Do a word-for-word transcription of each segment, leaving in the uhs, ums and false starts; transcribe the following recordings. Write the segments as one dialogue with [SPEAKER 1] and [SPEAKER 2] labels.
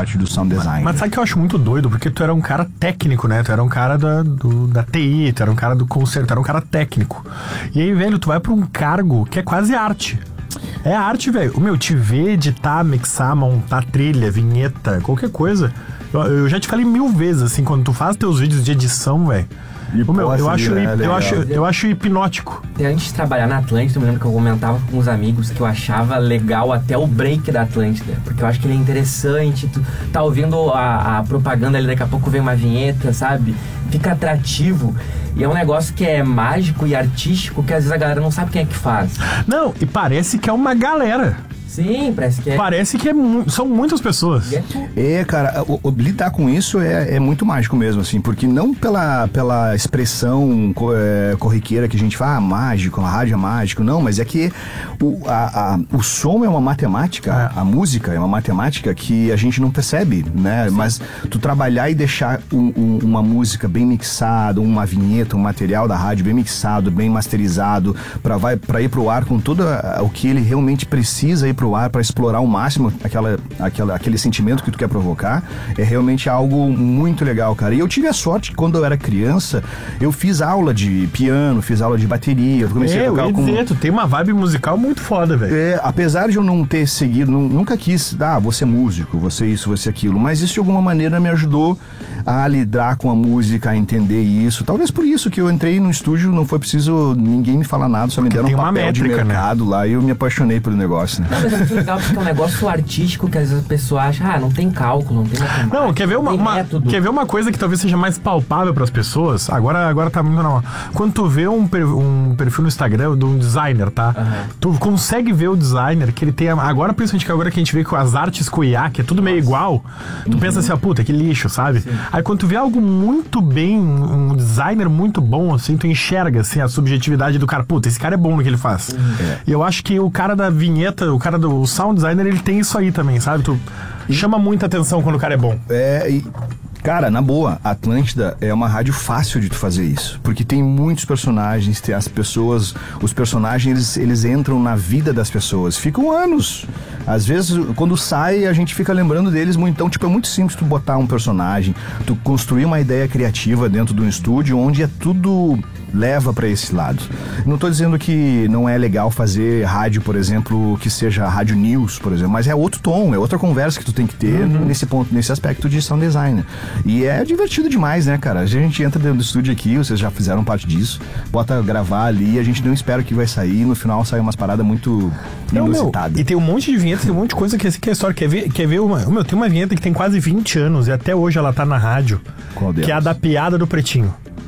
[SPEAKER 1] parte do sound design.
[SPEAKER 2] Mas, mas sabe que eu acho muito doido? Porque tu era um cara técnico, né? Tu era um cara da, do, da T I, tu era um cara do concerto, tu era um cara técnico. E aí, velho, tu vai pra um cargo que é quase arte. É arte, velho. O meu, te ver editar, mixar, montar trilha, vinheta, qualquer coisa. Eu, eu já te falei mil vezes, assim, quando tu faz teus vídeos de edição, velho. O meu, eu acho, né, eu, eu, acho, eu acho hipnótico.
[SPEAKER 3] Antes de trabalhar na Atlântida, eu me lembro que eu comentava com uns amigos que eu achava legal até o break da Atlântida. Porque eu acho que ele é interessante, tu tá ouvindo a, a propaganda ali, daqui a pouco vem uma vinheta, sabe? Fica atrativo. E é um negócio que é mágico e artístico que às vezes a galera não sabe quem é que faz.
[SPEAKER 2] Não, e parece que é uma galera.
[SPEAKER 3] Sim, parece que é.
[SPEAKER 2] Parece que é mu- são muitas pessoas.
[SPEAKER 1] É, cara, o, o, lidar com isso é, é muito mágico mesmo, assim, porque não pela, pela expressão co, é, corriqueira que a gente fala, ah, mágico, a rádio é mágico, não, mas é que o, a, a, o som é uma matemática, é. a música é uma matemática que a gente não percebe, né? Sim. Mas tu trabalhar e deixar um, um, uma música bem mixada, uma vinheta, um material da rádio bem mixado, bem masterizado, pra, vai, pra ir pro ar com todo o que ele realmente precisa ir pro ar para explorar ao máximo aquela, aquela, aquele sentimento que tu quer provocar, é realmente algo muito legal, cara. E eu tive a sorte que quando eu era criança, eu fiz aula de piano, fiz aula de bateria, eu comecei
[SPEAKER 2] é,
[SPEAKER 1] a tocar
[SPEAKER 2] eu ia
[SPEAKER 1] com...
[SPEAKER 2] dizer, tu tem uma vibe musical muito foda, velho.
[SPEAKER 1] É, apesar de eu não ter seguido, nunca quis, ah, você é músico, você isso, você aquilo, mas isso de alguma maneira me ajudou a lidar com a música, a entender isso. Talvez por isso que eu entrei no estúdio, não foi preciso ninguém me falar nada, só me deram um papel métrica, de mercado, né? Lá, e eu me apaixonei pelo negócio, né?
[SPEAKER 3] Não, mas é legal porque é um negócio artístico que às vezes a pessoa acha, ah, não tem cálculo, não tem matemática.
[SPEAKER 2] Não, quer ver uma, uma, quer ver uma coisa que talvez seja mais palpável pras pessoas? Agora, agora tá muito não. Quando tu vê um, per, um perfil no Instagram de um designer, tá? Uhum. Tu consegue ver o designer que ele tem, agora principalmente que agora que a gente vê com as artes com I A, que é tudo meio igual, tu uhum. pensa assim, ah, puta, que lixo, sabe? Sim. Aí quando tu vê algo muito bem, um designer muito bom, assim, tu enxerga, assim, a subjetividade do cara, puta, esse cara é bom no que ele faz. Uhum. É. E eu acho que o cara da vinheta, o cara do sound designer, ele tem isso aí também, sabe? Tu e... chama muita atenção quando o cara é bom.
[SPEAKER 1] É, e... Cara, na boa, Atlântida é uma rádio fácil de tu fazer isso, porque tem muitos personagens, tem as pessoas, os personagens, eles, eles entram na vida das pessoas, ficam anos. Às vezes, quando sai, a gente fica lembrando deles muito. Então, tipo, é muito simples tu botar um personagem, tu construir uma ideia criativa dentro de um estúdio onde é tudo leva pra esse lado. Não tô dizendo que não é legal fazer rádio, por exemplo, que seja rádio news, por exemplo, mas é outro tom, é outra conversa que tu tem que ter uhum. nesse ponto, nesse aspecto de sound design. E é divertido demais, né, cara? A gente entra dentro do estúdio aqui, vocês já fizeram parte disso, bota gravar ali, a gente não espera o que vai sair, e no final sai umas paradas muito inusitadas.
[SPEAKER 2] E tem um monte de vinhetas, tem um monte de coisa que, que é história. Quer ver, quer ver uma? Meu, tem uma vinheta que tem quase vinte anos e até hoje ela tá na rádio.
[SPEAKER 1] Qual delas?
[SPEAKER 2] Que é a da piada do Pretinho.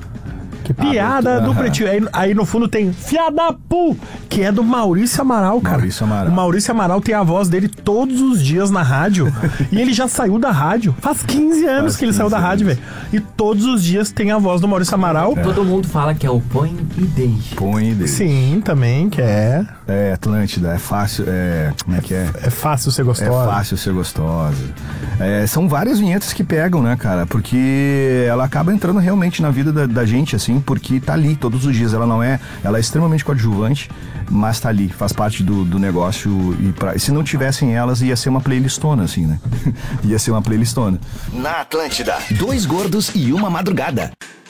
[SPEAKER 2] Que piada ah, do uh-huh. Pretinho. Aí, aí no fundo tem Fiada Pu, que é do Maurício Amaral, cara.
[SPEAKER 1] Maurício Amaral.
[SPEAKER 2] O Maurício Amaral tem a voz dele todos os dias na rádio. E ele já saiu da rádio. Faz quinze anos Faz que ele saiu da rádio, velho. E todos os dias tem a voz do Maurício Amaral.
[SPEAKER 3] É. Todo mundo fala que é o Põe e Deixe.
[SPEAKER 1] Põe e Deixe.
[SPEAKER 2] Sim, também, que é.
[SPEAKER 1] É, Atlântida, é fácil. É, como é que é?
[SPEAKER 2] É fácil ser gostosa.
[SPEAKER 1] É fácil ser gostosa. É, são várias vinhetas que pegam, né, cara? Porque ela acaba entrando realmente na vida da, da gente, assim, porque tá ali todos os dias. Ela não é. Ela é extremamente coadjuvante, mas tá ali, faz parte do, do negócio. E, pra, e se não tivessem elas, ia ser uma playlistona, assim, né? Ia ser uma playlistona.
[SPEAKER 4] Na Atlântida, dois gordos e uma madrugada.